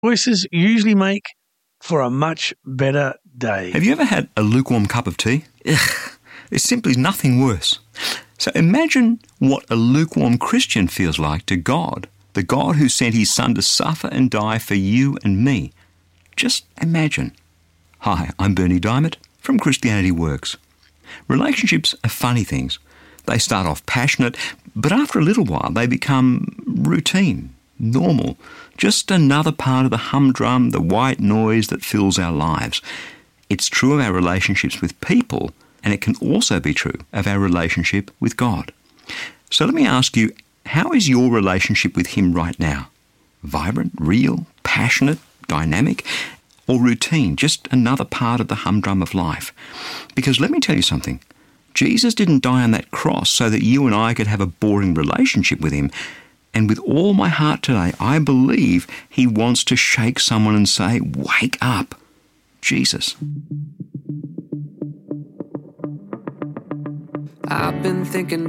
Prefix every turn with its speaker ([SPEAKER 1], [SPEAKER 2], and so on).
[SPEAKER 1] choices usually make for a much better day.
[SPEAKER 2] Have you ever had a lukewarm cup of tea? Ugh, there's simply nothing worse. So imagine what a lukewarm Christian feels like to God, the God who sent his Son to suffer and die for you and me. Just imagine. Hi, I'm Bernie Diamond from Christianity Works. Relationships are funny things. They start off passionate, but after a little while they become routine, normal, just another part of the humdrum, the white noise that fills our lives. It's true of our relationships with people, and it can also be true of our relationship with God. So let me ask you, how is your relationship with him right now? Vibrant, real, passionate, dynamic, or routine, just another part of the humdrum of life? Because let me tell you something. Jesus didn't die on that cross so that you and I could have a boring relationship with him. And with all my heart today, I believe he wants to shake someone and say, wake up, Jesus.
[SPEAKER 3] I've been thinking